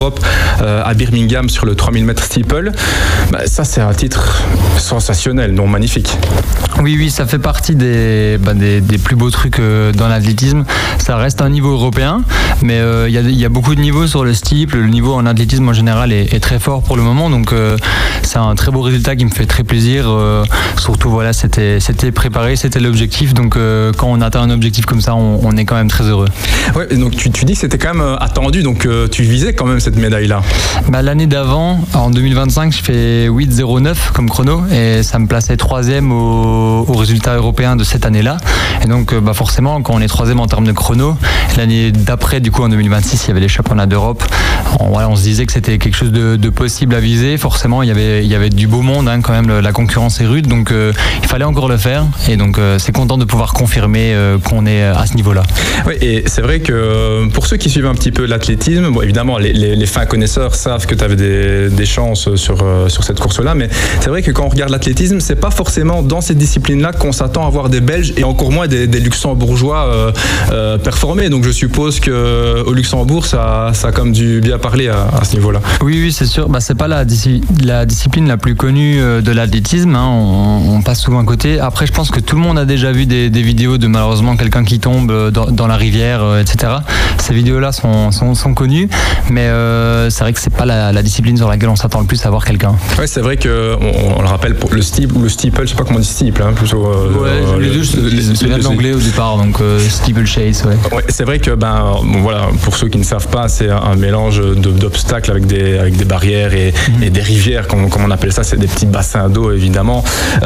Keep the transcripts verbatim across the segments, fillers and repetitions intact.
Euh, à Birmingham sur le trois mille mètres steeple, bah, ça c'est un titre sensationnel, non magnifique. Oui, oui, ça fait partie des, bah, des, des plus beaux trucs euh, dans l'athlétisme. Ça reste un niveau européen, mais il euh, y, y a beaucoup de niveaux sur le steeple. Le niveau en athlétisme en général est, est très fort pour le moment, donc euh, c'est un très beau résultat qui me fait très plaisir. Euh, surtout, voilà, c'était, c'était préparé, c'était l'objectif, donc euh, quand on atteint un objectif comme ça, on, on est quand même très heureux. Ouais, donc tu, tu dis que c'était quand même attendu, donc euh, tu visais quand même cette médaille-là. Bah, l'année d'avant, en deux mille vingt-cinq, je fais huit zéro neuf comme chrono et ça me plaçait troisième au, au résultat européen de cette année-là. Et donc bah, forcément, quand on est troisième en termes de chrono, l'année d'après, du coup en deux mille vingt-six, il y avait les championnats d'Europe. On, voilà, on se disait que c'était quelque chose de, de possible à viser. Forcément, il y avait, il y avait du beau monde, hein, quand même, la concurrence est rude, donc euh, il fallait encore le faire. Et donc euh, c'est content de pouvoir confirmer euh, qu'on est à ce niveau-là. Oui, et c'est vrai que pour ceux qui suivent un petit peu l'athlétisme, bon, évidemment, les, les, les fins connaisseurs savent que tu avais des, des chances sur, euh, sur cette course-là, mais c'est vrai que quand on regarde l'athlétisme, c'est pas forcément dans cette discipline-là qu'on s'attend à voir des Belges et encore moins des, des Luxembourgeois euh, euh, performer. Donc je suppose qu'au Luxembourg, ça, ça a comme dû bien parler à, à ce niveau-là. Oui, oui, c'est sûr. Bah, c'est pas la, la discipline la plus connue de l'athlétisme, hein. on, on passe souvent à côté. Après, je pense que tout le monde a déjà vu des, des vidéos de malheureusement quelqu'un qui tombe dans, dans la rivière, euh, et cetera. Ces vidéos-là sont, sont, sont connues, mais euh, c'est vrai que c'est pas la, la discipline sur laquelle on s'attend le plus à voir quelqu'un. Ouais, c'est vrai que on, on le rappelle pour le steeple ou le steeple, je sais pas comment on dit steeple, hein, plutôt. Euh, ouais, euh, les deux, c'est bien de l'anglais au départ, donc euh, steeple chase, ouais. Ouais, c'est vrai que ben bon, voilà, pour ceux qui ne savent pas, c'est un mélange de, d'obstacles avec des avec des barrières et, mmh. et des rivières, comme, comme on appelle ça, c'est des petits bassins d'eau évidemment.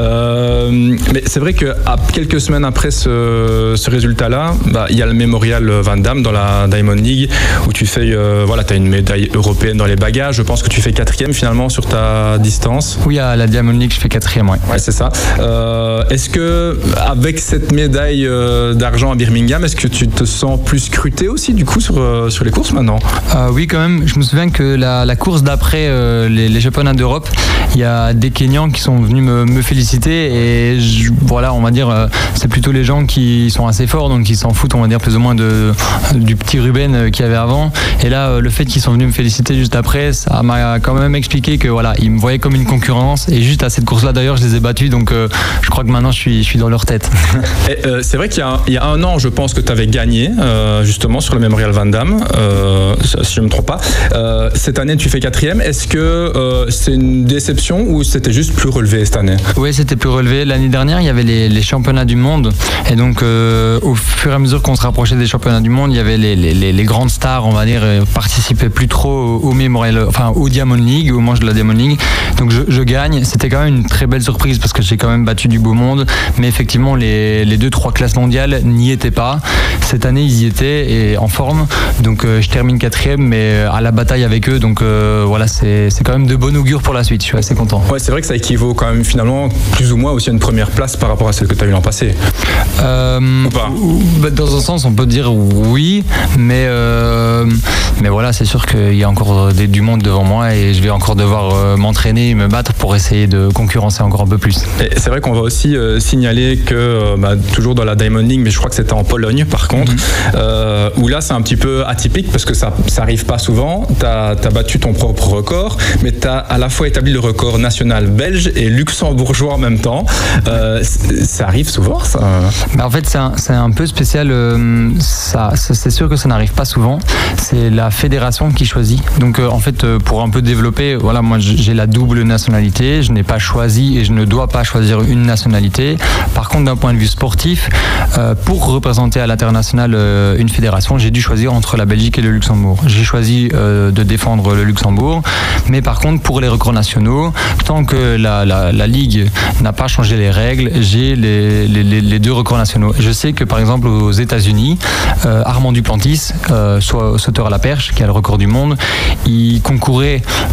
Euh, mais c'est vrai que à quelques semaines après ce, ce résultat-là, bah, il y a le Memorial Van Damme dans la Diamond League où tu fais euh, voilà, tu as une médaille européenne dans les bagages. Je pense que tu fais quatrième finalement sur ta distance. Oui, à la Diamond League, je fais quatrième, ouais. Ouais, c'est ça. Euh, est-ce que avec cette médaille euh, d'argent à Birmingham, est-ce que tu te sens plus scruté aussi du coup sur, euh, sur les courses maintenant? euh, Oui, quand même. Je me souviens que la, la course d'après euh, les, les championnats d'Europe, il y a des Kenyans qui sont venus me, me féliciter et je, voilà, on va dire, euh, c'est plutôt les gens qui sont assez forts, donc qui s'en foutent, on va dire, plus ou moins de, du petit Ruben qu'il y avait avant. Et là, euh, le fait qu'ils sont venus me féliciter juste après, ça m'a quand même expliqué que voilà, ils me voyaient comme une concurrence et juste à cette course-là d'ailleurs, je les ai battus, donc euh, je crois que maintenant je suis, je suis dans leur tête. Et, euh, c'est vrai qu'il y a, il y a un an, je pense que tu avais gagné euh, justement sur le Memorial Van Damme, euh, si je ne me trompe pas. Euh, cette année, tu fais quatrième. Est-ce que euh, c'est une déception ou c'était juste plus relevé cette année? Oui, c'était plus relevé. L'année dernière, il y avait les, les championnats du monde et donc euh, au fur et à mesure qu'on se rapprochait des championnats du monde, il y avait les, les, les, les grandes stars, on va dire, participaient plus trop au, au Memorial, enfin au Diamond League, au manche de la Diamond League. Donc je, je gagne. C'était quand même une très belle surprise parce que j'ai quand même battu du beau monde, mais effectivement les, les deux trois classes mondiales n'y étaient pas. Cette année ils y étaient et en forme, donc euh, je termine quatrième, mais à la bataille avec eux, donc euh, voilà, c'est, c'est quand même de bon augure pour la suite. Je suis assez content. Ouais, c'est vrai que ça équivaut quand même finalement plus ou moins aussi à une première place par rapport à celle que tu as eu l'an passé. Euh, ou pas? Dans un sens on peut dire oui, mais euh, mais voilà, c'est sûr qu'il y a encore des, du monde devant moi et je vais encore devoir euh, m'entraîner et me battre pour essayer de concurrencer encore un peu plus. Et c'est vrai qu'on va aussi euh, signaler que euh, bah, toujours dans la Diamond League, mais je crois que c'était en Pologne par contre, mm-hmm. euh, où là c'est un petit peu atypique parce que ça ça arrive pas souvent. T'as as battu ton propre record, mais t'as à la fois établi le record national belge et luxembourgeois en même temps. Euh, ça arrive souvent ça? Bah en fait c'est un, c'est un peu spécial. Euh, ça, c'est sûr que ça n'arrive pas souvent. C'est la fédération qui choisit. Donc euh, en fait euh, pour un peu développer, voilà, moi j'ai la double nationalité. Je n'ai pas choisi et je ne dois pas choisir une nationalité. Par contre d'un point de vue sportif, euh, pour représenter à l'international euh, une fédération, j'ai dû choisir entre la Belgique et le Luxembourg. J'ai choisi euh, de défendre le Luxembourg, mais par contre pour les records nationaux, tant que la, la, la Ligue n'a pas changé les règles, j'ai les, les, les deux records nationaux. Je sais que par exemple aux États-Unis, euh, Armand Duplantis, euh, soit sauteur à la perche, qui a le record du monde, il concourait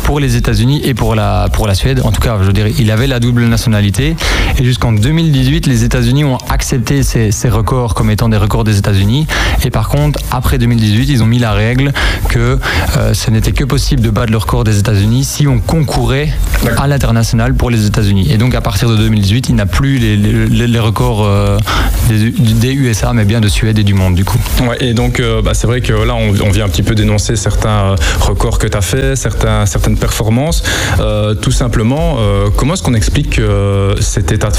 pour les États-Unis et pour la, pour la Suède. En tout cas, je dirais, il avait la double nationalité. Et jusqu'en deux mille dix-huit, les États-Unis ont accepté ces, ces records comme étant des records des États-Unis. Et par contre, après deux mille dix-huit, ils ont mis la règle que euh, ce n'était que possible de battre le record des États-Unis si on concourait à l'international pour les États-Unis. Et donc, à partir de deux mille dix-huit, il n'a plus les, les, les records euh, des, des U S A, mais bien de Suède et du monde, du coup. Ouais, et donc, euh, bah, c'est vrai que là, on, on vient un petit peu dénoncer certains records que tu as fait, certains, certaines performances. Euh, tout simplement, euh, comment est-ce qu'on explique que cet état de